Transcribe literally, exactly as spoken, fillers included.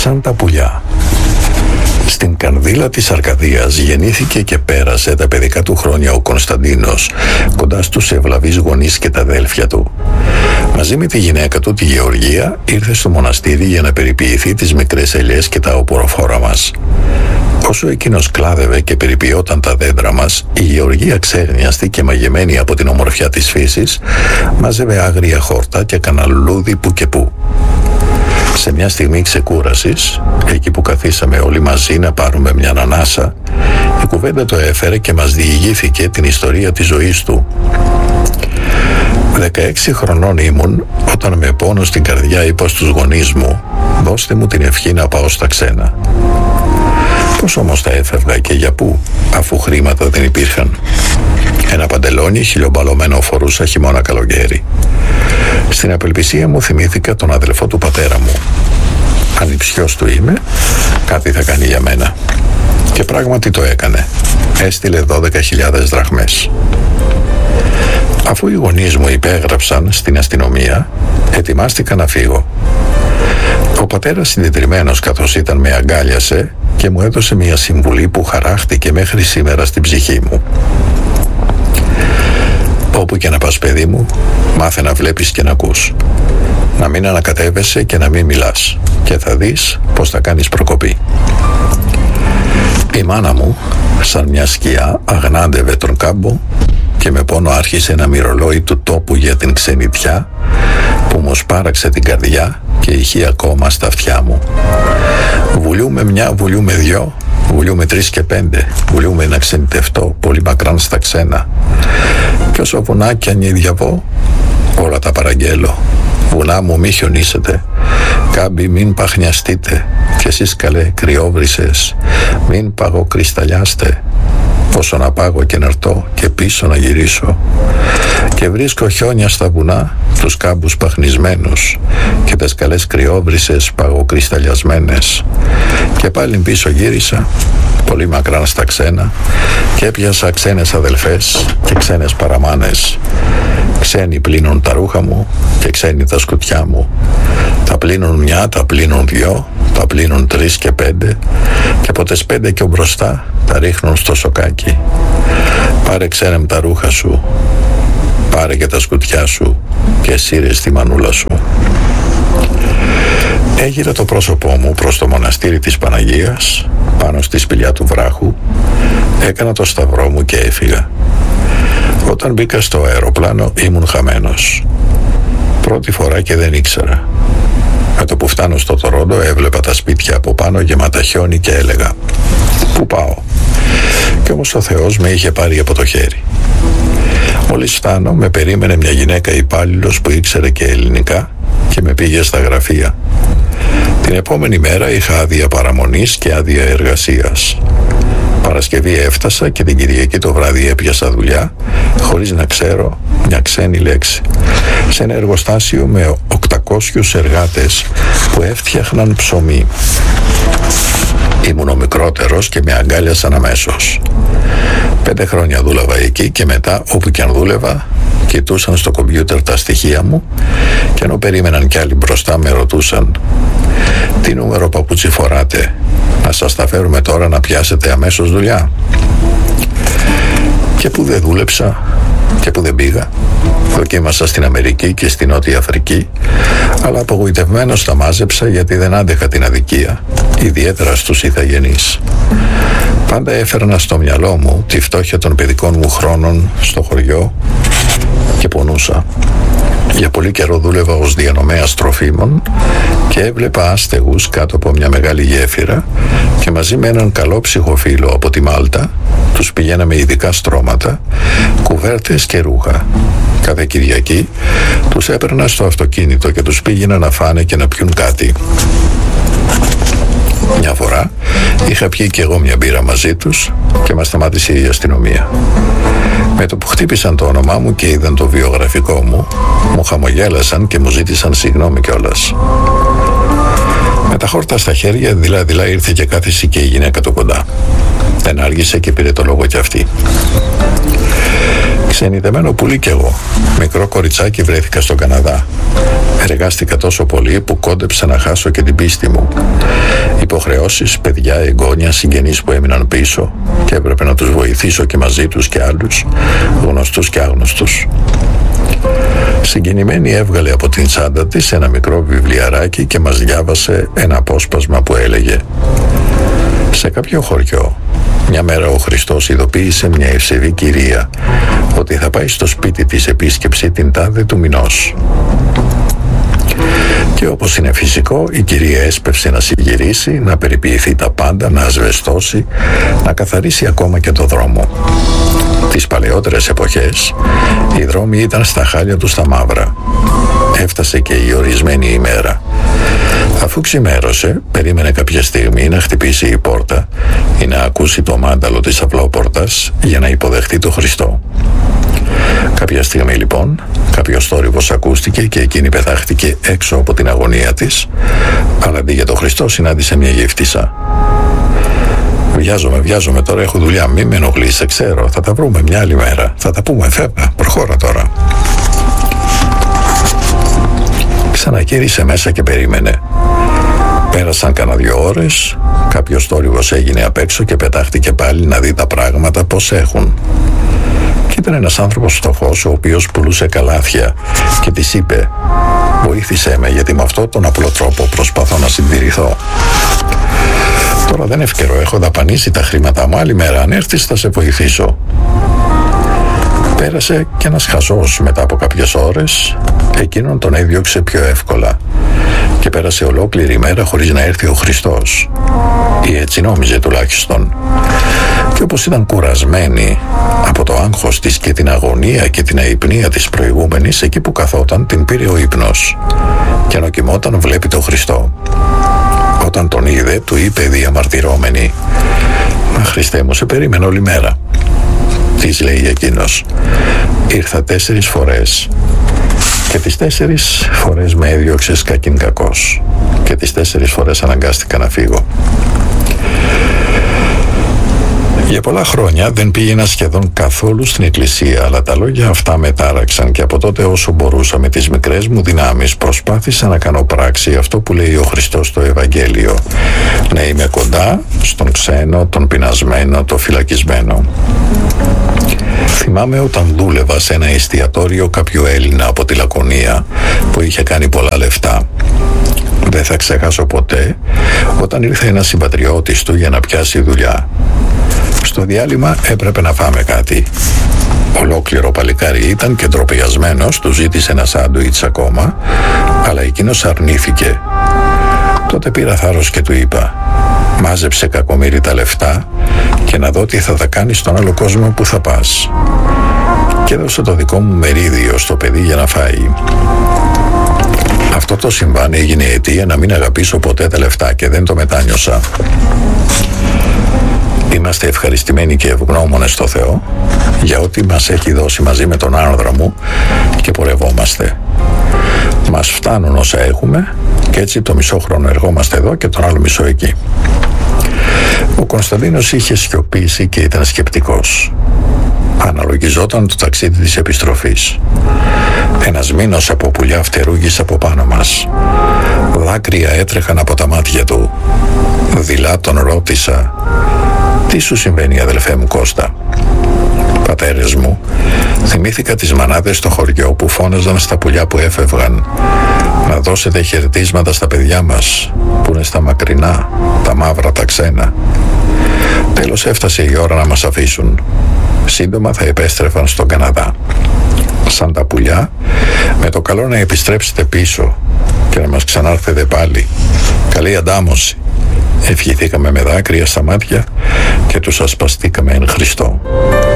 σαν τα πουλιά. Στην καρδίλα της Αρκαδίας γεννήθηκε και πέρασε τα παιδικά του χρόνια ο Κωνσταντίνος, κοντά στους ευλαβείς γονείς και τα αδέλφια του. Μαζί με τη γυναίκα του, τη Γεωργία, ήρθε στο μοναστήρι για να περιποιηθεί τις μικρές ελιές και τα οποροφόρα μας. Όσο εκείνος κλάδευε και περιποιόταν τα δέντρα μας, η Γεωργία, ξέρνιαστη και μαγεμένη από την ομορφιά της φύσης, μάζευε άγρια χόρτα και έκανα λουλούδι που και που. Σε μια στιγμή ξεκούρασης, εκεί που καθίσαμε όλοι μαζί να πάρουμε μια ανάσα, η κουβέντα το έφερε και μας διηγήθηκε την ιστορία της ζωής του. δεκαέξι χρονών ήμουν όταν με πόνο στην καρδιά είπα στους γονείς μου: «Δώστε μου την ευχή να πάω στα ξένα». Πώς όμως τα έφευγα και για πού, αφού χρήματα δεν υπήρχαν? Ένα παντελόνι χιλιομπαλωμένο φορούσα χειμώνα καλοκαίρι. Στην απελπισία μου θυμήθηκα τον αδελφό του πατέρα μου. Ανιψιός του είμαι, κάτι θα κάνει για μένα. Και πράγματι το έκανε. Έστειλε δώδεκα χιλιάδες δραχμές. Αφού οι γονείς μου υπέγραψαν στην αστυνομία, ετοιμάστηκα να φύγω. Ο πατέρας, συντετριμμένος καθώς ήταν, με αγκάλιασε και μου έδωσε μια συμβουλή που χαράχτηκε μέχρι σήμερα στην ψυχή μου. Όπου και να πας, παιδί μου, μάθε να βλέπεις και να ακούς. Να μην ανακατεύεσαι και να μην μιλάς, και θα δεις πως θα κάνεις προκοπή. Η μάνα μου, σαν μια σκιά, αγνάντευε τον κάμπο και με πόνο άρχισε ένα μυρολόι του τόπου για την ξενιτιά που μου σπάραξε την καρδιά και ηχεί ακόμα στα αυτιά μου. Βουλιούμε μια, βουλιούμε δυο, βουλιούμε τρεις και πέντε, βουλιούμε να ξενιτευτώ πολύ μακράν στα ξένα. Κι όσο βουνάκια νηδιαβώ, όλα τα παραγγέλω. Βουνά μου μη χιονίσετε, κάμπι μην παχνιαστείτε, κι εσείς καλέ κρυόβρισες, μην παγοκρισταλιάστε. Πόσο να πάγω και να έρθω και πίσω να γυρίσω. Και βρίσκω χιόνια στα βουνά, τους κάμπους παχνισμένους και τις καλές κρυόβρισες παγοκρισταλιασμένες. Και πάλι πίσω γύρισα, πολύ μακράν στα ξένα, και έπιασα ξένες αδελφές και ξένες παραμάνες. Ξένοι πλύνουν τα ρούχα μου και ξένοι τα σκουτιά μου. Τα πλύνουν μια, τα πλύνουν δυο, τα πλύνουν τρεις και πέντε, και από τις πέντε και μπροστά τα ρίχνουν στο σοκάκι. Πάρε ξένε με τα ρούχα σου, πάρε και τα σκουτιά σου και σύρε στη μανούλα σου. Έγιρα το πρόσωπό μου προς το μοναστήρι της Παναγίας, πάνω στη σπηλιά του βράχου, έκανα το σταυρό μου και έφυγα. Όταν μπήκα στο αεροπλάνο ήμουν χαμένος. Πρώτη φορά και δεν ήξερα. Με το που φτάνω στο Τορόντο έβλεπα τα σπίτια από πάνω γεμάτα χιόνι και έλεγα: «Πού πάω?» Κι όμως ο Θεός με είχε πάρει από το χέρι. Μόλις φτάνω, με περίμενε μια γυναίκα υπάλληλος που ήξερε και ελληνικά και με πήγε στα γραφεία. Την επόμενη μέρα είχα άδεια παραμονής και άδεια εργασίας. Παρασκευή έφτασα και την Κυριακή το βράδυ έπιασα δουλειά χωρίς να ξέρω μια ξένη λέξη, σε ένα εργοστάσιο με οκτακόσιους εργάτες που έφτιαχναν ψωμί. Ήμουν ο μικρότερος και με αγκάλιασαν αμέσως. Πέντε χρόνια δούλευα εκεί και μετά, όπου και αν δούλευα, κοιτούσαν στο κομπιούτερ τα στοιχεία μου και ενώ περίμεναν κι άλλοι μπροστά με ρωτούσαν: «Τι νούμερο παπούτσι φοράτε, να σας τα φέρουμε τώρα να πιάσετε αμέσως δουλειά?» Και που δεν δούλεψα και που δεν πήγα. Δοκίμασα στην Αμερική και στη Νότια Αφρική, αλλά απογοητευμένος τα μάζεψα γιατί δεν άντεχα την αδικία, ιδιαίτερα στους ηθαγενείς. Πάντα έφερνα στο μυαλό μου τη φτώχεια των παιδικών μου χρόνων στο χωριό και πονούσα. Για πολύ καιρό δούλευα ως διανομέας τροφίμων και έβλεπα άστεγους κάτω από μια μεγάλη γέφυρα και μαζί με έναν καλό ψυχοφίλο από τη Μάλτα τους πηγαίναμε ειδικά στρώματα, κουβέρτες και ρούχα. Κάθε Κυριακή τους έπαιρνα στο αυτοκίνητο και τους πήγαινα να φάνε και να πιούν κάτι. Μια φορά είχα πιει κι εγώ μια μπύρα μαζί τους και μας σταμάτησε η αστυνομία. Με το που χτύπησαν το όνομά μου και είδαν το βιογραφικό μου, μου χαμογέλασαν και μου ζήτησαν συγγνώμη κιόλας. Με τα χόρτα στα χέρια, δειλά-δειλά ήρθε και κάθισε και η γυναίκα του κοντά. Δεν άργησε και πήρε το λόγο κι αυτή. Ξενιδεμένο πουλί κι εγώ. Μικρό κοριτσάκι βρέθηκα στον Καναδά. Εργάστηκα τόσο πολύ που κόντεψα να χάσω και την πίστη μου. Υποχρεώσεις, παιδιά, εγγόνια, συγγενείς που έμειναν πίσω και έπρεπε να τους βοηθήσω και μαζί τους και άλλους, γνωστούς και άγνωστους. Συγκινημένη έβγαλε από την τσάντα της ένα μικρό βιβλιαράκι και μας διάβασε ένα απόσπασμα που έλεγε: «Σε κάποιο χωριό, μια μέρα ο Χριστός ειδοποίησε μια ευσεβή κυρία ότι θα πάει στο σπίτι της επίσκεψη την τάδε του μηνός. Και όπως είναι φυσικό, η κυρία έσπευσε να συγυρίσει, να περιποιηθεί τα πάντα, να ασβεστώσει, να καθαρίσει ακόμα και το δρόμο. Τις παλαιότερες εποχές, οι δρόμοι ήταν στα χάλια του στα μαύρα. Έφτασε και η ορισμένη ημέρα. Αφού ξημέρωσε, περίμενε κάποια στιγμή να χτυπήσει η πόρτα ή να ακούσει το μάνταλο της αυλόπορτας για να υποδεχτεί τον Χριστό. Κάποια στιγμή λοιπόν, κάποιος θόρυβος ακούστηκε και εκείνη πετάχτηκε έξω από την αγωνία της, αλλά αντί για τον Χριστό συνάντησε μια γύφτισσα. «Βιάζομαι, βιάζομαι, τώρα έχω δουλειά, μη με ενοχλείς, σε ξέρω, θα τα βρούμε μια άλλη μέρα, θα τα πούμε, φεύγα, προχώρα τώρα». Ξανακύρισε μέσα και περίμενε. Πέρασαν κάνα δυο ώρες, κάποιος θόρυβος έγινε απ' έξω και πετάχτηκε πάλι να δει τα πράγματα πως έχουν. Και ήταν ένας άνθρωπος φτωχός, ο οποίος πουλούσε καλάθια και της είπε: «Βοήθησέ με, γιατί με αυτόν τον απλό τρόπο προσπαθώ να συντηρηθώ. Τώρα δεν ευκαιρό, έχω δαπανίσει τα χρήματά μου, άλλη μέρα αν έρθεις θα σε βοηθήσω». Πέρασε και ένας χαζός μετά από κάποιες ώρες, εκείνον τον έδιωξε πιο εύκολα και πέρασε ολόκληρη μέρα χωρίς να έρθει ο Χριστός, ή έτσι νόμιζε τουλάχιστον. Και όπως ήταν κουρασμένη από το άγχος της και την αγωνία και την αϊπνία της προηγούμενης, εκεί που καθόταν την πήρε ο ύπνος και ενώ κοιμόταν βλέπει τον Χριστό. Όταν τον είδε, του είπε διαμαρτυρόμενη: «Μα Χριστέ μου, σε περίμενα όλη μέρα». Της λέει εκείνος: «Ήρθα τέσσερις φορές και τις τέσσερις φορές με έδιωξες κακήν κακός και τις τέσσερις φορές αναγκάστηκα να φύγω». Για πολλά χρόνια δεν πήγαινα σχεδόν καθόλου στην εκκλησία, αλλά τα λόγια αυτά με τάραξαν και από τότε όσο μπορούσα με τις μικρές μου δυνάμεις προσπάθησα να κάνω πράξη αυτό που λέει ο Χριστός στο Ευαγγέλιο: να είμαι κοντά στον ξένο, τον πεινασμένο, τον φυλακισμένο. Θυμάμαι όταν δούλευα σε ένα εστιατόριο κάποιου Έλληνα από τη Λακωνία που είχε κάνει πολλά λεφτά. Δεν θα ξεχάσω ποτέ όταν ήρθε ένας συμπατριώτης του για να πιάσει δουλειά. Στο διάλειμμα έπρεπε να φάμε κάτι. Ολόκληρο παλικάρι ήταν και ντροπιασμένος, του ζήτησε ένα σάντουιτς ακόμα, αλλά εκείνος αρνήθηκε. Τότε πήρα θάρρος και του είπα: «Μάζεψε κακομοίρη τα λεφτά και να δω τι θα τα κάνεις στον άλλο κόσμο που θα πας». Και έδωσε το δικό μου μερίδιο στο παιδί για να φάει. Αυτό το συμβάν έγινε αιτία να μην αγαπήσω ποτέ τα λεφτά και δεν το μετάνιωσα. Είμαστε ευχαριστημένοι και ευγνώμονες στο Θεό για ό,τι μας έχει δώσει μαζί με τον άνδρα μου και πορευόμαστε. Μας φτάνουν όσα έχουμε και έτσι το μισό χρόνο εργόμαστε εδώ και τον άλλο μισό εκεί. Ο Κωνσταντίνος είχε σιωπήσει και ήταν σκεπτικός. Αναλογιζόταν το ταξίδι της επιστροφής. Ένας μήνος από πουλιά φτερούγησε από πάνω μας. Δάκρυα έτρεχαν από τα μάτια του. Δειλά τον ρώτησα: «Τι σου συμβαίνει, αδελφέ μου Κώστα?» «Πατέρες μου, θυμήθηκα τις μανάδες στο χωριό που φώναζαν στα πουλιά που έφευγαν: να δώσετε χαιρετίσματα στα παιδιά μας που είναι στα μακρινά, τα μαύρα, τα ξένα. Τέλος έφτασε η ώρα να μας αφήσουν. Σύντομα θα επέστρεφαν στον Καναδά. Σαν τα πουλιά, με το καλό να επιστρέψετε πίσω και να μας ξανάρθετε πάλι. Καλή αντάμωση». Ευχηθήκαμε με δάκρυα στα μάτια και τους ασπαστήκαμε εν Χριστώ.